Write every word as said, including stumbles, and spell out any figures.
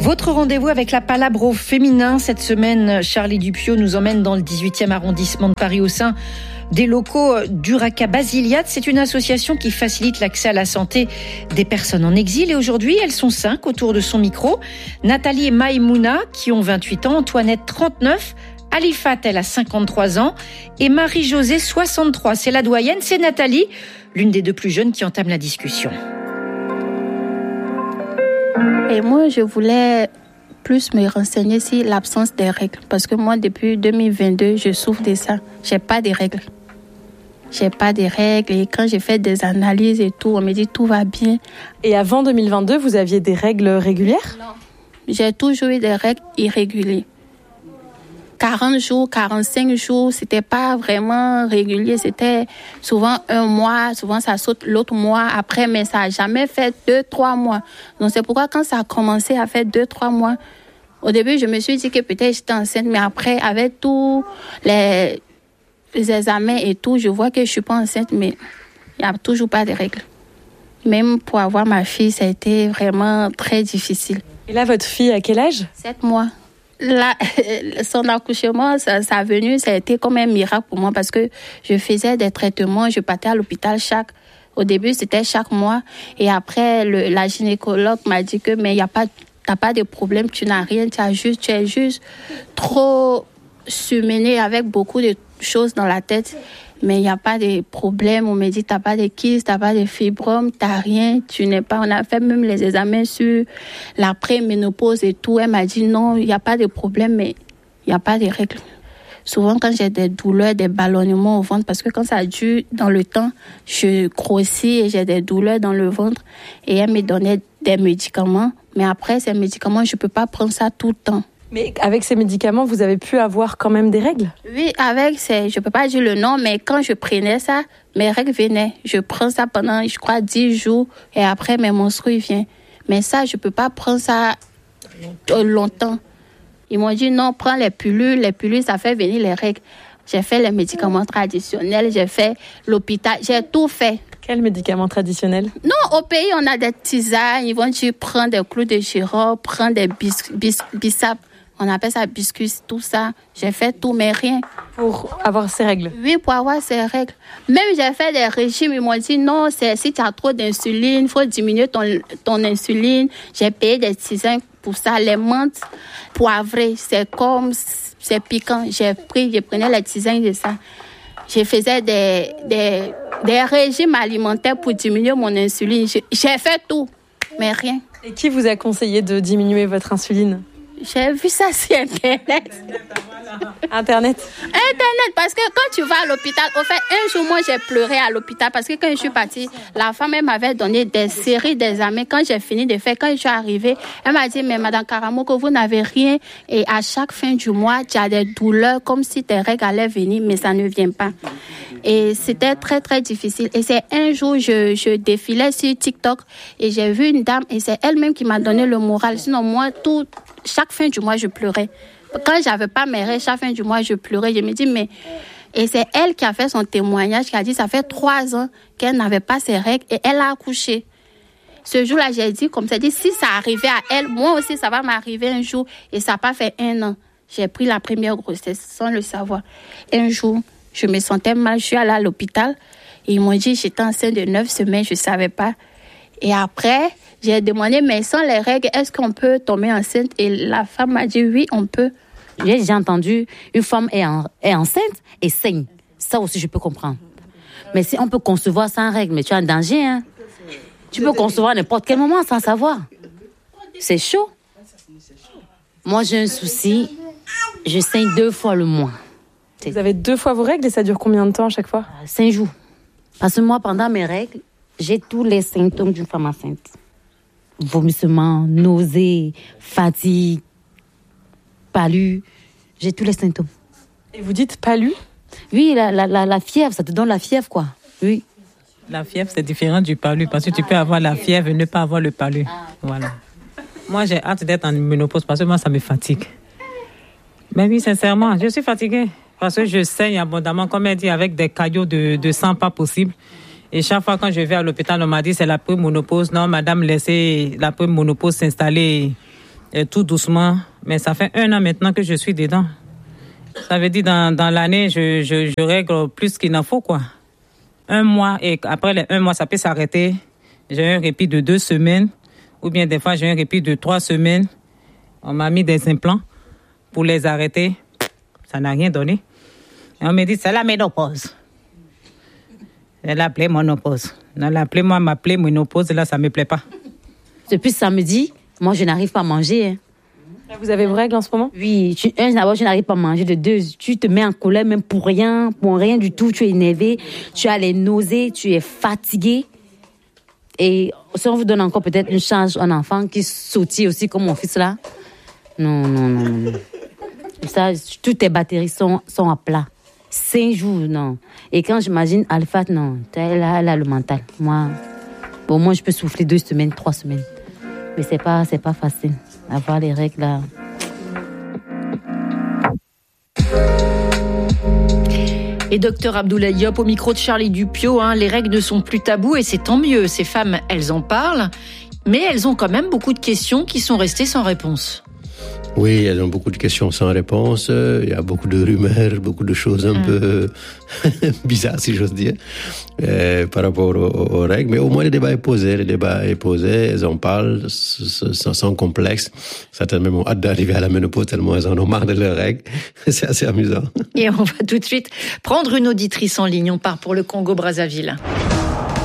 Votre rendez-vous avec la palabre au féminin. Cette semaine, Charlie Dupieux nous emmène dans le dix-huitième arrondissement de Paris au sein des locaux d'Uraka Basiliade. C'est une association qui facilite l'accès à la santé des personnes en exil. Et aujourd'hui, elles sont cinq autour de son micro. Nathalie et Maïmouna, qui ont vingt-huit ans, Antoinette, trente-neuf, Alifat, elle a cinquante-trois ans, et Marie-Josée, soixante-trois. C'est la doyenne, c'est Nathalie, l'une des deux plus jeunes qui entame la discussion. Et moi, je voulais plus me renseigner sur l'absence des règles. Parce que moi, depuis deux mille vingt-deux, je souffre de ça. J'ai pas de règles. J'ai pas de règles. Et quand j'ai fait des analyses et tout, on me dit tout va bien. Et avant deux mille vingt-deux, vous aviez des règles régulières ? Non. J'ai toujours eu des règles irrégulières. quarante jours, quarante-cinq jours, c'était pas vraiment régulier. C'était souvent un mois, souvent ça saute l'autre mois après, mais ça a jamais fait deux, trois mois. Donc c'est pourquoi quand ça a commencé à faire deux, trois mois, au début je me suis dit que peut-être j'étais enceinte, mais après avec tous les, les examens et tout, je vois que je suis pas enceinte, mais il y a toujours pas de règles. Même pour avoir ma fille, ça a été vraiment très difficile. Et là, votre fille, à quel âge ? Sept mois. Là, son accouchement, sa, sa venue, ça a été comme un miracle pour moi parce que je faisais des traitements, je partais à l'hôpital chaque... Au début, c'était chaque mois. Et après, le, la gynécologue m'a dit que mais y a pas, t'as pas de problème, tu n'as rien, tu as juste, tu es juste trop surmenée avec beaucoup de choses dans la tête. Mais il n'y a pas de problème. On me dit, tu n'as pas de kyste, tu n'as pas de fibromes, tu n'as rien. Tu n'es pas... On a fait même les examens sur l'après-ménopause et tout. Elle m'a dit, non, il n'y a pas de problème, mais il n'y a pas de règles. Souvent, quand j'ai des douleurs, des ballonnements au ventre, parce que quand ça dure dans le temps, je grossis et j'ai des douleurs dans le ventre. Et elle me donnait des médicaments. Mais après, ces médicaments, je ne peux pas prendre ça tout le temps. Mais avec ces médicaments, vous avez pu avoir quand même des règles ? Oui, avec, c'est, je ne peux pas dire le nom, mais quand je prenais ça, mes règles venaient. Je prends ça pendant, je crois, dix jours et après, mes menstrues viennent. Mais ça, je ne peux pas prendre ça longtemps. Ils m'ont dit non, prends les pilules. Les pilules, ça fait venir les règles. J'ai fait les médicaments traditionnels, j'ai fait l'hôpital, j'ai tout fait. Quels médicaments traditionnels ? Non, au pays, on a des tisanes. Ils vont dire prends des clous de girofle, prends des bis, bis, bissap. On appelle ça biscuits, tout ça. J'ai fait tout, mais rien. Pour avoir ces règles ? Oui, pour avoir ces règles. Même j'ai fait des régimes, ils m'ont dit non, c'est, si tu as trop d'insuline, il faut diminuer ton, ton insuline. J'ai payé des tisanes pour ça. Les menthes poivrées, c'est comme, c'est piquant. J'ai pris, je prenais les tisanes de ça. Je faisais des, des, des régimes alimentaires pour diminuer mon insuline. J'ai, j'ai fait tout, mais rien. Et qui vous a conseillé de diminuer votre insuline ? J'ai vu ça sur Internet. Internet. Internet, parce que quand tu vas à l'hôpital, au fait, un jour, moi, j'ai pleuré à l'hôpital parce que quand je suis partie, la femme, elle m'avait donné des séries d'examens. Quand j'ai fini de faire, quand je suis arrivée, elle m'a dit, mais Madame Karamoko, vous n'avez rien. Et à chaque fin du mois, tu as des douleurs comme si tes règles allaient venir, mais ça ne vient pas. Et c'était très, très difficile. Et c'est un jour, je, je défilais sur TikTok et j'ai vu une dame et c'est elle-même qui m'a donné le moral. Sinon, moi, tout, chaque fin du mois, je pleurais. Quand j'avais pas mes règles, chaque fin du mois, je pleurais. Je me dis, mais... Et c'est elle qui a fait son témoignage, qui a dit, ça fait trois ans qu'elle n'avait pas ses règles et elle a accouché. Ce jour-là, j'ai dit, comme ça, dit, si ça arrivait à elle, moi aussi, ça va m'arriver un jour. Et ça n'a pas fait un an. J'ai pris la première grossesse sans le savoir. Un jour, je me sentais mal, je suis allée à l'hôpital. Et ils m'ont dit, j'étais enceinte de neuf semaines, je ne savais pas. Et après, j'ai demandé, mais sans les règles, est-ce qu'on peut tomber enceinte? Et la femme m'a dit, oui, on peut. J'ai déjà entendu, une femme est, en, est enceinte et saigne. Ça aussi, je peux comprendre. Mais si on peut concevoir sans règles, mais tu es en danger, hein. Tu peux concevoir à n'importe quel moment sans savoir. C'est chaud. Moi, j'ai un souci. Je saigne deux fois le mois. Vous avez deux fois vos règles et ça dure combien de temps à chaque fois ? Cinq jours. Parce que moi, pendant mes règles, j'ai tous les symptômes d'une femme enceinte. Vomissement, nausées, fatigue, palu. J'ai tous les symptômes. Et vous dites palu ? Oui, la, la, la, la fièvre, ça te donne la fièvre, quoi. Oui. La fièvre, c'est différent du palu parce que tu peux avoir la fièvre et ne pas avoir le palu. Voilà. Moi, j'ai hâte d'être en ménopause parce que moi, ça me fatigue. Mais oui, sincèrement, je suis fatiguée parce que je saigne abondamment, comme elle dit, avec des caillots de, de sang pas possible. Et chaque fois quand je vais à l'hôpital, on m'a dit c'est la prémonopause. Non, madame, laissez la prémonopause s'installer Et tout doucement. Mais ça fait un an maintenant que je suis dedans. Ça veut dire dans, dans l'année, je, je, je règle plus qu'il n'en faut, quoi. Un mois, et après les un mois, ça peut s'arrêter. J'ai un répit de deux semaines. Ou bien des fois, j'ai un répit de trois semaines. On m'a mis des implants pour les arrêter. Ça n'a rien donné. Et on me dit, c'est la ménopause. Elle l'a appelé monopause. Elle l'a appelé, moi, m'appelait ménopause. Là, ça ne me plaît pas. Depuis samedi, moi, je n'arrive pas à manger. Hein. Vous avez vos règles en ce moment? Oui. Tu, un, d'abord, je n'arrive pas à manger. De deux, tu te mets en colère même pour rien, pour rien du tout. Tu es énervé, tu as les nausées, tu es fatigué. Et si on vous donne encore peut-être une charge, un enfant qui sautille aussi comme mon fils là, non, non, non, non. Ça, toutes tes batteries sont, sont à plat. Cinq jours, non. Et quand j'imagine Alpha, non, elle a, elle a le mental. Moi, bon, moi, je peux souffler deux semaines, trois semaines. Mais c'est pas, c'est pas facile. Avoir les règles là. Et docteur Abdoulaye Diop, au micro de Charlie Dupieux, hein, les règles ne sont plus tabous et c'est tant mieux. Ces femmes, elles en parlent, mais elles ont quand même beaucoup de questions qui sont restées sans réponse. Oui, elles ont beaucoup de questions sans réponse. Il y a beaucoup de rumeurs, beaucoup de choses un mmh. peu bizarres, si j'ose dire, euh, par rapport aux, aux règles. Mais au moins, le débat est posé. Le débat est posé. Elles en parlent sans, sans complexe. Certaines même ont hâte d'arriver à la ménopause tellement elles en ont marre de leurs règles. C'est assez amusant. Et on va tout de suite prendre une auditrice en ligne. On part pour le Congo-Brazzaville.